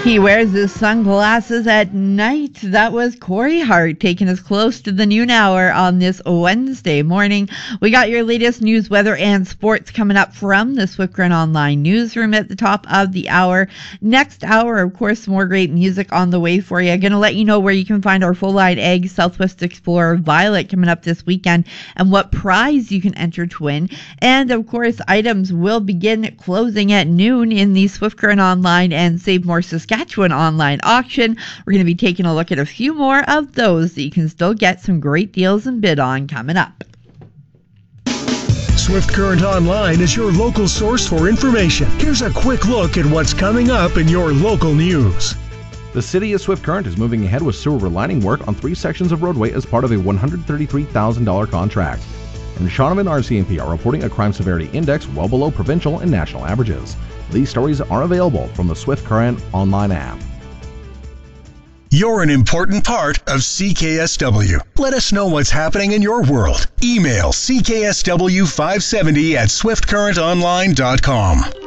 He wears his sunglasses at night. That was Corey Hart taking us close to the noon hour on this Wednesday morning. We got your latest news, weather, and sports coming up from the Swift Current Online newsroom at the top of the hour. Next hour, of course, more great music on the way for you. Going to let you know where you can find our full-line egg Southwest Explorer Violet coming up this weekend and what prize you can enter to win. And, of course, items will begin closing at noon in the Swift Current Online and Save More Saskatchewan online auction. We're going to be taking a look at a few more of those that you can still get some great deals and bid on coming up. Swift Current Online is your local source for information. Here's a quick look at what's coming up in your local news. The City of Swift Current is moving ahead with sewer relining work on 3 sections of roadway as part of a $133,000 contract. And Shaunavon RCMP are reporting a crime severity index well below provincial and national averages. These stories are available from the Swift Current Online app. You're an important part of CKSW. Let us know what's happening in your world. Email cksw570@swiftcurrentonline.com.